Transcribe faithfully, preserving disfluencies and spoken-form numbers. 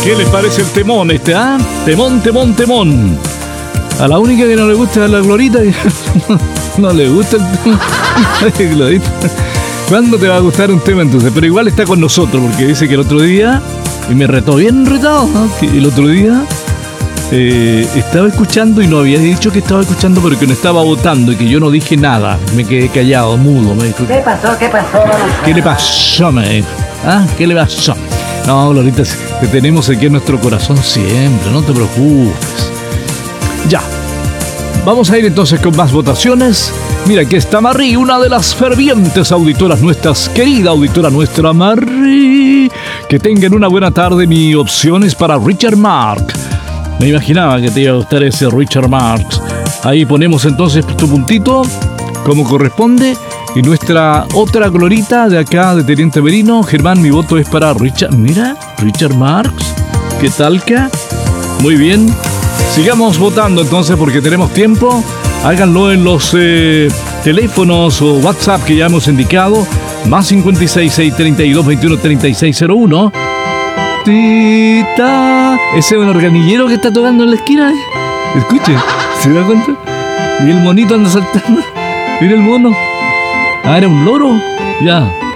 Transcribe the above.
¿Qué les parece el temón este, ah? Temón, temón, temón. A la única que no le gusta es la Glorita. No le gusta el tema. Glorita. ¿Cuándo te va a gustar un tema entonces? Pero igual está con nosotros, porque dice que el otro día, y me retó bien retado, ¿no? Que el otro día eh, estaba escuchando y no había dicho que estaba escuchando, pero que no estaba votando y que yo no dije nada. Me quedé callado, mudo. Me dijo, ¿qué pasó? ¿Qué pasó? ¿Qué le pasó? Me dijo. ¿Ah? ¿Qué le pasó? No, Glorita, te tenemos aquí en nuestro corazón siempre, no te preocupes. Ya. Vamos a ir entonces con más votaciones. Mira, aquí está Marie, una de las fervientes auditoras nuestras, querida auditora nuestra, Marie. Que tengan una buena tarde. Mi opción es para Richard Marx. Me imaginaba que te iba a gustar ese Richard Marx. Ahí ponemos entonces tu puntito, como corresponde. Y nuestra otra Glorita de acá, de Teniente Merino, Germán, mi voto es para Richard. Mira, Richard Marx. ¿Qué tal, ca? Muy bien. Sigamos votando entonces porque tenemos tiempo. Háganlo en los eh, teléfonos o WhatsApp que ya hemos indicado. Más cincuenta y seis, seiscientos treinta y dos, veintiuno, treinta y seis cero uno. Tita. Ese es un organillero que está tocando en la esquina. Escuche, ¿se da cuenta? Y el monito anda saltando. Mira el mono. Ah, era un loro. Ya.